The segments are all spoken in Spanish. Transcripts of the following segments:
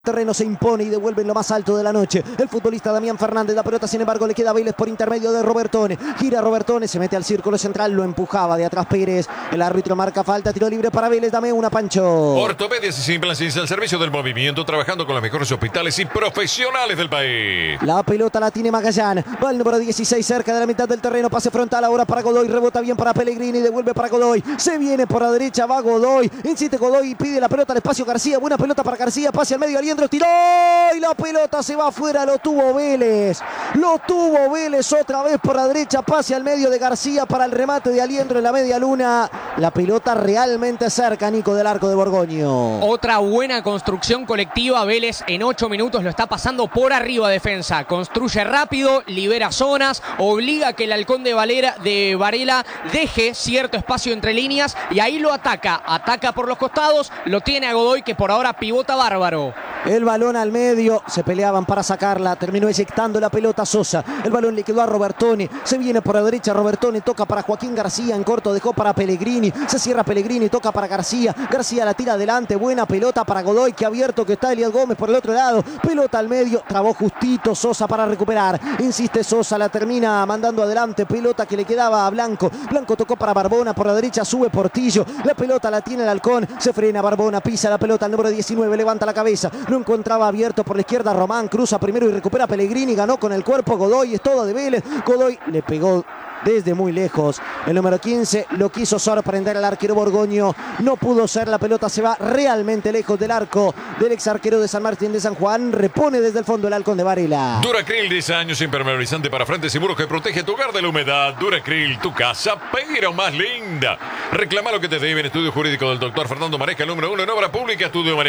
Terreno se impone y devuelve en lo más alto de la noche el futbolista Damián Fernández. La pelota, sin embargo, le queda a Vélez por intermedio de Robertone. Gira Robertone, se mete al círculo central, lo empujaba de atrás Pérez. El árbitro marca falta, tiro libre para Vélez. Dame una, Pancho. Ortopedias y Implantes al servicio del movimiento, trabajando con los mejores hospitales y profesionales del país. La pelota la tiene Magallán. Va el número 16 cerca de la mitad del terreno. Pase frontal ahora para Godoy. Rebota bien para Pellegrini. Devuelve para Godoy. Se viene por la derecha. Va Godoy. Insiste Godoy. Pide la pelota al espacio García. Buena pelota para García. Pase al medio. Aliendro tiró. Y la pelota se va afuera. Lo tuvo Vélez. Lo tuvo Vélez otra vez por la derecha. Pase al medio de García para el remate de Aliendro en la media luna. La pelota realmente cerca, Nico, del arco de Borgoño. Otra buena construcción colectiva. Vélez en 8 minutos lo está pasando por arriba defensa. Construye rápido, libera zonas, obliga a que el halcón de Varela deje cierto espacio entre líneas y ahí lo ataca. Ataca por los costados, lo tiene a Godoy, que por ahora pivota bárbaro. El balón al medio, se peleaban para sacarla, terminó eyectando la pelota Sosa. El balón le quedó a Robertone, se viene por la derecha Robertone, toca para Joaquín García, en corto dejó para Pellegrini, se cierra Pellegrini, toca para García, García la tira adelante, buena pelota para Godoy, que abierto que está Elías Gómez por el otro lado, pelota al medio, trabó justito Sosa para recuperar, insiste Sosa, la termina mandando adelante, pelota que le quedaba a Blanco, Blanco tocó para Barbona, por la derecha sube Portillo, la pelota la tiene el halcón, se frena Barbona, pisa la pelota al número 19, levanta la cabeza, lo encontraba abierto por la izquierda Román, cruza primero y recupera Pellegrini, ganó con el cuerpo Godoy, es todo de Vélez, Godoy le pegó desde muy lejos, el número 15 lo quiso sorprender al arquero Borgoño, no pudo ser, la pelota se va realmente lejos del arco del ex arquero de San Martín de San Juan, repone desde el fondo el halcón de Varela. Duracril, 10 años, impermeabilizante para frentes y muros que protege tu hogar de la humedad. Duracril, tu casa, pero más linda. Reclama lo que te debe en Estudio Jurídico del doctor Fernando Maresca, el número 1 en obra pública,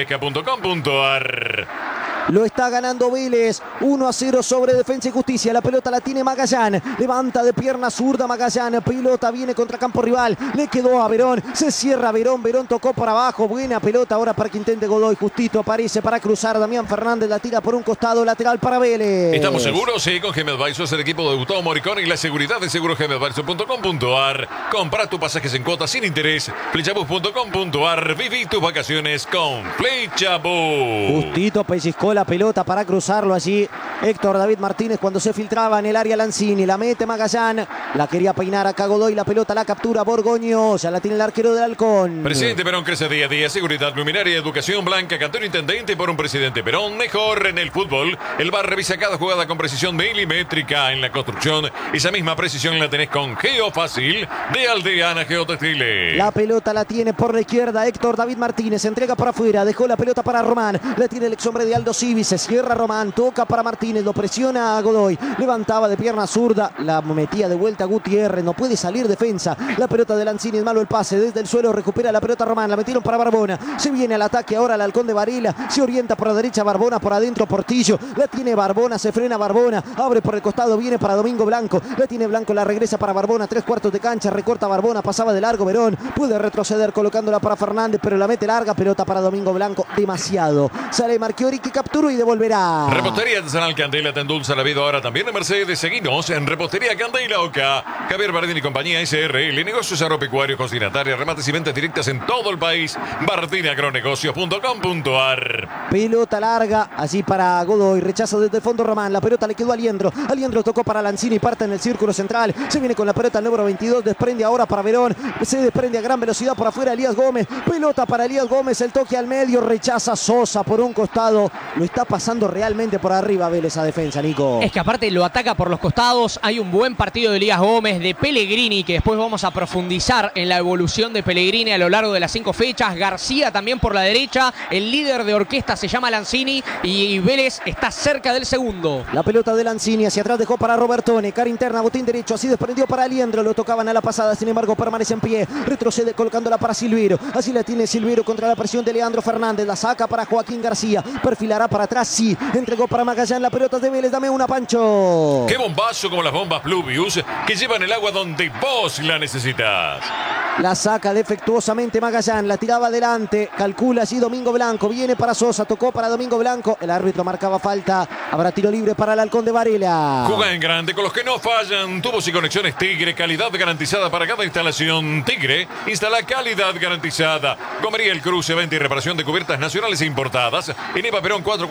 estudiomaresca.com.ar. Lo está ganando Vélez, 1-0 sobre Defensa y Justicia. La pelota la tiene Magallán, levanta de pierna zurda Magallán, pelota viene contra campo rival, le quedó a Verón, se cierra Verón, Verón tocó por abajo, buena pelota ahora para que intente Godoy, justito aparece para cruzar Damián Fernández, la tira por un costado, lateral para Vélez. ¿Estamos seguros? Sí, con GM Advisors, el equipo de Gustavo Moricón y la seguridad de segurosgmadvisors.com.ar. Compra tus pasajes en cuotas sin interés, flechabus.com.ar. Viví tus vacaciones con Flechabus. Justito pellizcó la pelota para cruzarlo allí Héctor David Martínez cuando se filtraba en el área Lanzini, la mete Magallán, la quería peinar acá Godoy, la pelota la captura Borgoño, ya la tiene el arquero del halcón. Presidente Perón crece día a día, seguridad, luminaria, educación blanca, cantón intendente por un presidente Perón mejor en el fútbol. El VAR revisa cada jugada con precisión milimétrica en la construcción, esa misma precisión la tenés con Geofácil de Aldeana Geotextiles. La pelota la tiene por la izquierda Héctor David Martínez, entrega por afuera, dejó la pelota para Román, la tiene el ex hombre de Aldo Civi, se cierra Román, toca para Martínez, lo presiona a Godoy, levantaba de pierna zurda, la metía de vuelta a Gutiérrez, no puede salir defensa, la pelota de Lanzini, es malo el pase, desde el suelo recupera la pelota Román, la metieron para Barbona, se viene al ataque ahora el halcón de Varela, se orienta por la derecha Barbona, por adentro Portillo, la tiene Barbona, se frena Barbona, abre por el costado, viene para Domingo Blanco, la tiene Blanco, la regresa para Barbona, 3/4 de cancha, recorta Barbona, pasaba de largo Verón, puede retroceder colocándola para Fernández, pero la mete larga, pelota para Domingo Blanco, demasiado, sale Marchiori que capturó y devolverá. Repostería Artesanal Candela te endulza la vida ahora también en Mercedes. Seguinos en Repostería Candela Oca. Javier Bardini y compañía SRL. Negocios agropecuarios, cocinatarias, remates y ventas directas en todo el país. bardiniagronegocios.com.ar. Pelota larga, allí para Godoy, rechazo desde el fondo Román, la pelota le quedó a Aliendro, Aliendro tocó para Lanzini, parte en el círculo central, se viene con la pelota el número 22, desprende ahora para Verón, se desprende a gran velocidad por afuera Elías Gómez, pelota para Elías Gómez, el toque al medio, rechaza Sosa por un costado, lo está pasando realmente por arriba Vélez a defensa, Nico. Es que aparte lo ataca por los costados, hay un buen partido de Elías Gómez, de Pellegrini, que después vamos a profundizar en la evolución de Pellegrini a lo largo de las 5 fechas, García también por la derecha, el líder de orquesta se llama Lanzini y Vélez está cerca del segundo. La pelota de Lanzini hacia atrás dejó para Robertone, cara interna, botín derecho, así desprendió para Aliendro, lo tocaban a la pasada, sin embargo permanece en pie, retrocede colocándola para Silveiro, así la tiene Silveiro contra la presión de Leandro Fernández, la saca para Joaquín García, perfilará para atrás, sí, entregó para Magallán, la pelota de Vélez, dame una, Pancho. Qué bombazo como las bombas Pluvius que llevan el agua donde vos la necesitas. La saca defectuosamente Magallán, la tiraba adelante, calcula allí Domingo Blanco, viene para Sosa, tocó para Domingo Blanco, el árbitro marcaba falta, habrá tiro libre para el Halcón de Varela. Juega en grande con los que no fallan, tubos y conexiones Tigre, calidad garantizada para cada instalación. Tigre, instala calidad garantizada. Gomería El Cruce, venta y reparación de cubiertas nacionales e importadas. En Eva Perón 4.